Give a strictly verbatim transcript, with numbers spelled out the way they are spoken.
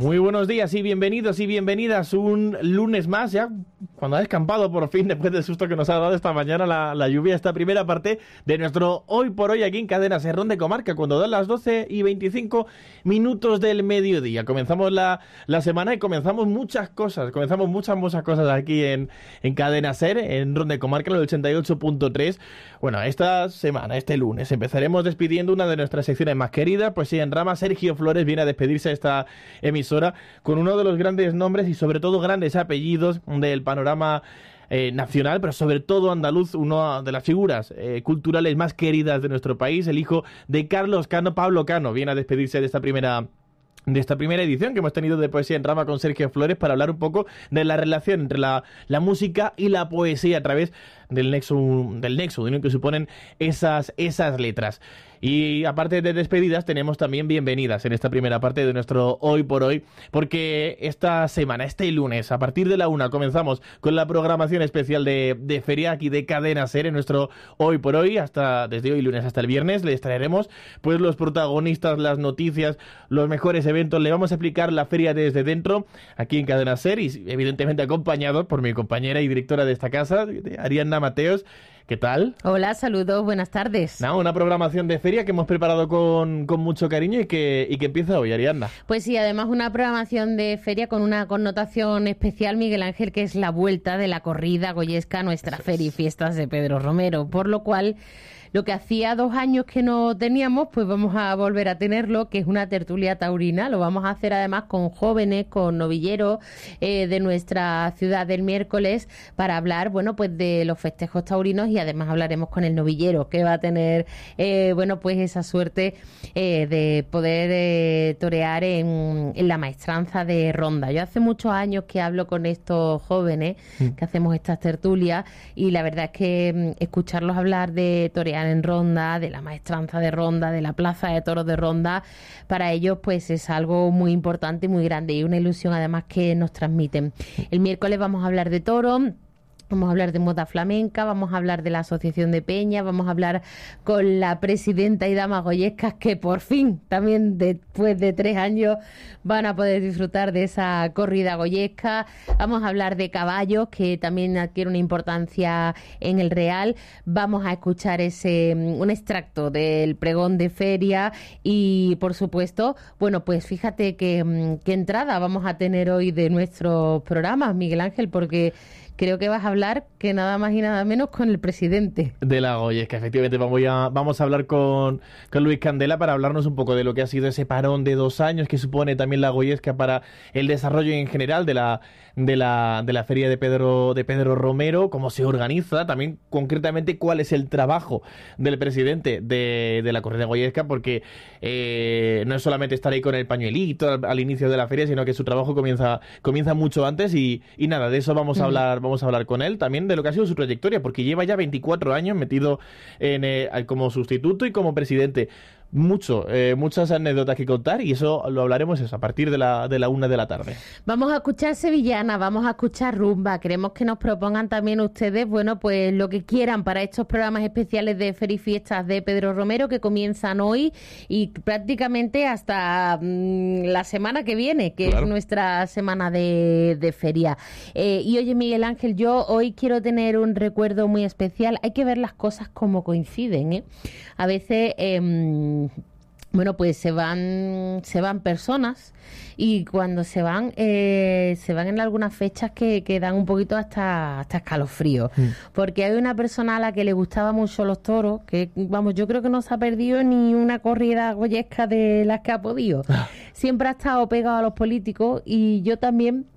Muy buenos días y bienvenidos y bienvenidas un lunes más, ya cuando ha descampado por fin después del susto que nos ha dado esta mañana la, la lluvia, esta primera parte de nuestro Hoy por Hoy aquí en Cadena Ser de Comarca, cuando dan las doce y veinticinco minutos del mediodía. Comenzamos la, la semana y comenzamos muchas cosas, comenzamos muchas, muchas cosas aquí en, en Cadena Ser, en Ronda de Comarca, en el ochenta y ocho punto tres. Bueno, esta semana, este lunes, empezaremos despidiendo una de nuestras secciones más queridas, pues sí, en Rama Sergio Flores viene a despedirse de esta emisora con uno de los grandes nombres y sobre todo grandes apellidos del panorama eh, nacional, pero sobre todo andaluz, una de las figuras eh, culturales más queridas de nuestro país, el hijo de Carlos Cano, Pablo Cano, viene a despedirse de esta primera de esta primera edición que hemos tenido de Poesía en Rama con Sergio Flores para hablar un poco de la relación entre la, la música y la poesía a través del nexo, del nexo que suponen esas, esas letras. Y aparte de despedidas, tenemos también bienvenidas en esta primera parte de nuestro Hoy por Hoy, porque esta semana, este lunes, a partir de la una, comenzamos con la programación especial de, de Feria aquí de Cadena Ser en nuestro Hoy por Hoy, hasta desde hoy lunes hasta el viernes. Les traeremos pues los protagonistas, las noticias, los mejores eventos. Le vamos a explicar la feria desde dentro, aquí en Cadena Ser, y evidentemente acompañado por mi compañera y directora de esta casa, Ariadna Mateos. ¿Qué tal? Hola, saludos, buenas tardes. No, una programación de feria que hemos preparado con, con mucho cariño y que, y que empieza hoy, Ariadna. Pues sí, además una programación de feria con una connotación especial, Miguel Ángel, que es la vuelta de la corrida goyesca a nuestra Eso feria es. y fiestas de Pedro Romero, por lo cual lo que hacía dos años que no teníamos, pues vamos a volver a tenerlo, que es una tertulia taurina. Lo vamos a hacer además con jóvenes, con novilleros eh, de nuestra ciudad del miércoles, para hablar, bueno, pues de los festejos taurinos, y además hablaremos con el novillero, que va a tener, eh, bueno, pues esa suerte eh, de poder eh, torear en, en la maestranza de Ronda. Yo hace muchos años que hablo con estos jóvenes, mm. que hacemos estas tertulias, y la verdad es que mm, escucharlos hablar de torear en Ronda, de la maestranza de Ronda, de la plaza de toros de Ronda, para ellos pues es algo muy importante y muy grande, y una ilusión además que nos transmiten. El miércoles vamos a hablar de toros, vamos a hablar de moda flamenca, vamos a hablar de la Asociación de Peñas, vamos a hablar con la presidenta y damas goyescas, que por fin, también después de tres años, van a poder disfrutar de esa corrida goyesca. Vamos a hablar de caballos, que también adquiere una importancia en el Real. Vamos a escuchar ese un extracto del pregón de feria y, por supuesto, bueno, pues fíjate que, qué entrada vamos a tener hoy de nuestros programas, Miguel Ángel, porque creo que vas a hablar que nada más y nada menos con el presidente de la Goyesca. Efectivamente, vamos a, vamos a hablar con, con Luis Candela para hablarnos un poco de lo que ha sido ese parón de dos años que supone también la Goyesca para el desarrollo en general de la de la de la feria de Pedro de Pedro Romero, cómo se organiza, también concretamente cuál es el trabajo del presidente de, de la corrida goyesca, porque eh, no es solamente estar ahí con el pañuelito al, al inicio de la feria, sino que su trabajo comienza comienza mucho antes, y, y nada, de eso vamos a hablar, vamos a hablar con él, también de lo que ha sido su trayectoria, porque lleva ya veinticuatro años metido en, eh, como sustituto y como presidente. Mucho, eh, muchas anécdotas que contar, y eso lo hablaremos eso, a partir de la, de la una de la tarde. Vamos a escuchar sevillana, vamos a escuchar rumba. Queremos que nos propongan también ustedes, bueno, pues lo que quieran para estos programas especiales de Feria y Fiestas de Pedro Romero, que comienzan hoy y prácticamente hasta mmm, la semana que viene, que claro. es nuestra semana de, de feria. Eh, y oye, Miguel Ángel, yo hoy quiero tener un recuerdo muy especial. Hay que ver las cosas como coinciden, ¿eh? A veces eh, bueno, pues se van se van personas, y cuando se van eh, se van en algunas fechas que, que dan un poquito hasta, hasta escalofrío, mm. porque hay una persona a la que le gustaba mucho los toros, que vamos, yo creo que no se ha perdido ni una corrida goyesca de las que ha podido. Siempre ha estado pegado a los políticos, y yo también